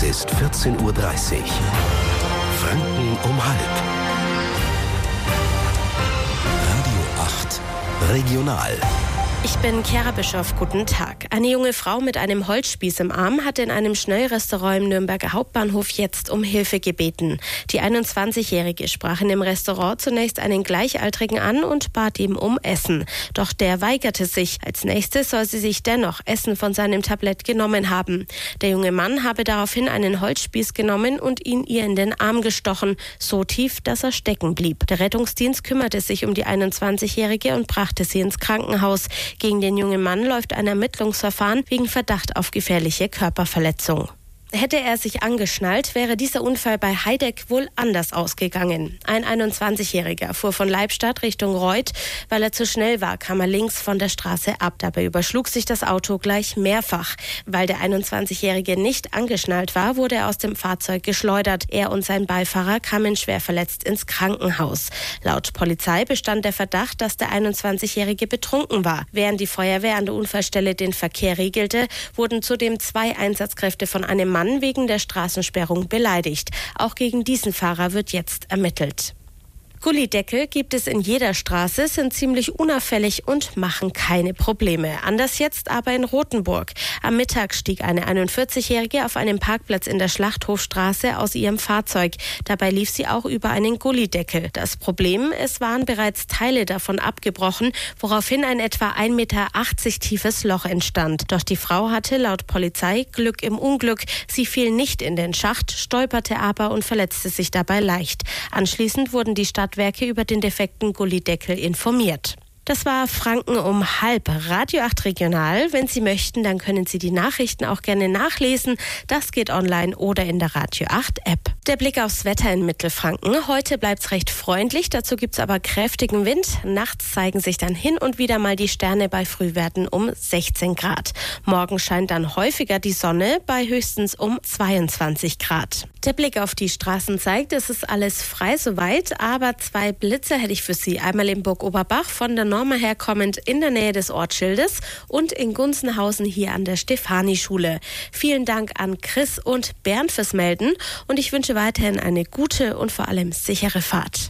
Es ist 14:30 Uhr. Franken um halb. Radio 8 Regional. Ich bin Chiara Bischoff, guten Tag. Eine junge Frau mit einem Holzspieß im Arm hat in einem Schnellrestaurant im Nürnberger Hauptbahnhof jetzt um Hilfe gebeten. Die 21-Jährige sprach in dem Restaurant zunächst einen Gleichaltrigen an und bat ihm um Essen. Doch der weigerte sich. Als nächstes soll sie sich dennoch Essen von seinem Tablett genommen haben. Der junge Mann habe daraufhin einen Holzspieß genommen und ihn ihr in den Arm gestochen, so tief, dass er stecken blieb. Der Rettungsdienst kümmerte sich um die 21-Jährige und brachte sie ins Krankenhaus. Gegen den jungen Mann läuft ein Ermittlungsverfahren wegen Verdacht auf gefährliche Körperverletzung. Hätte er sich angeschnallt, wäre dieser Unfall bei Heideck wohl anders ausgegangen. Ein 21-Jähriger fuhr von Leibstadt Richtung Reuth. Weil er zu schnell war, kam er links von der Straße ab. Dabei überschlug sich das Auto gleich mehrfach. Weil der 21-Jährige nicht angeschnallt war, wurde er aus dem Fahrzeug geschleudert. Er und sein Beifahrer kamen schwer verletzt ins Krankenhaus. Laut Polizei bestand der Verdacht, dass der 21-Jährige betrunken war. Während die Feuerwehr an der Unfallstelle den Verkehr regelte, wurden zudem 2 Einsatzkräfte von einem Mann wegen der Straßensperrung beleidigt. Auch gegen diesen Fahrer wird jetzt ermittelt. Gullydeckel gibt es in jeder Straße, sind ziemlich unauffällig und machen keine Probleme. Anders jetzt aber in Rothenburg. Am Mittag stieg eine 41-Jährige auf einem Parkplatz in der Schlachthofstraße aus ihrem Fahrzeug. Dabei lief sie auch über einen Gullydeckel. Das Problem, es waren bereits Teile davon abgebrochen, woraufhin ein etwa 1,80 Meter tiefes Loch entstand. Doch die Frau hatte laut Polizei Glück im Unglück. Sie fiel nicht in den Schacht, stolperte aber und verletzte sich dabei leicht. Anschließend wurden die Stadtwerke über den defekten Gullydeckel informiert. Das war Franken um halb. Radio 8 Regional. Wenn Sie möchten, dann können Sie die Nachrichten auch gerne nachlesen. Das geht online oder in der Radio 8 App. Der Blick aufs Wetter in Mittelfranken. Heute bleibt es recht freundlich, dazu gibt es aber kräftigen Wind. Nachts zeigen sich dann hin und wieder mal die Sterne bei Frühwerten um 16 Grad. Morgen scheint dann häufiger die Sonne bei höchstens um 22 Grad. Der Blick auf die Straßen zeigt, es ist alles frei soweit, aber 2 Blitze hätte ich für Sie. Einmal in Burg Oberbach von der Norma herkommend in der Nähe des Ortsschildes und in Gunzenhausen hier an der Stefani-Schule. Vielen Dank an Chris und Bernd fürs Melden und ich wünsche weiterhin eine gute und vor allem sichere Fahrt.